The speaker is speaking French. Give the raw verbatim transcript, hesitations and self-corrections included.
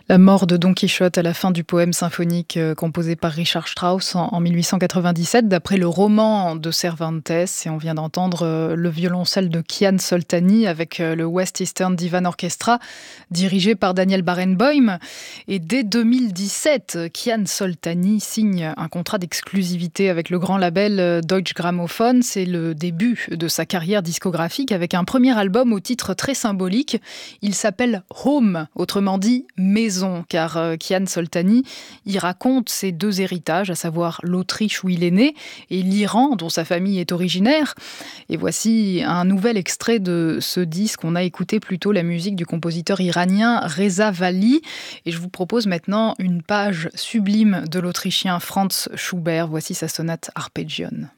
La mort de Don Quichotte à la fin du poème symphonique euh, composé par Richard Strauss en, en mille huit cent quatre-vingt-dix-sept, d'après le roman de Cervantes. Et on vient d'entendre euh, le violoncelle de Kian Soltani avec euh, le West Eastern Divan Orchestra, dirigé par Daniel Barenboim. Et dès deux mille dix-sept, Kian Soltani signe un contrat d'exclusivité avec le grand label euh, Deutsche Grammophon. C'est le début de sa carrière discographique avec un premier album au titre très symbolique. Il s'appelle Home, autrement dit Maison. Car euh, Kian Soltani y raconte ses deux héritages, à savoir l'Autriche où il est né et l'Iran dont sa famille est originaire. Et voici un nouvel extrait de ce disque. On a écouté plutôt la musique du compositeur iranien Reza Vali. Et je vous propose maintenant une page sublime de l'Autrichien Franz Schubert. Voici sa sonate Arpeggione.